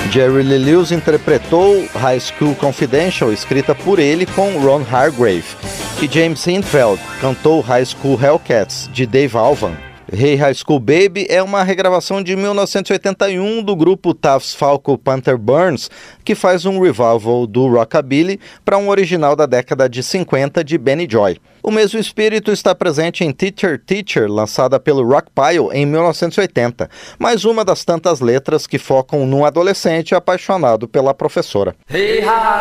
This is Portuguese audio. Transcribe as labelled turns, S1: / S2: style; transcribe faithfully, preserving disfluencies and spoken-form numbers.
S1: Jerry Lee Lewis interpretou High School Confidential, escrita por ele com Ron Hargrave. E James Hetfield cantou High School Hellcats, de Dave Alvan. Hey High School Baby é uma regravação de mil novecentos e oitenta e um do grupo Tafts Falco Panther Burns, que faz um revival do rockabilly para um original da década de cinquenta de Benny Joy. O mesmo espírito está presente em Teacher Teacher, lançada pelo Rockpile em mil novecentos e oitenta, mais uma das tantas letras que focam num adolescente apaixonado pela professora. Hey,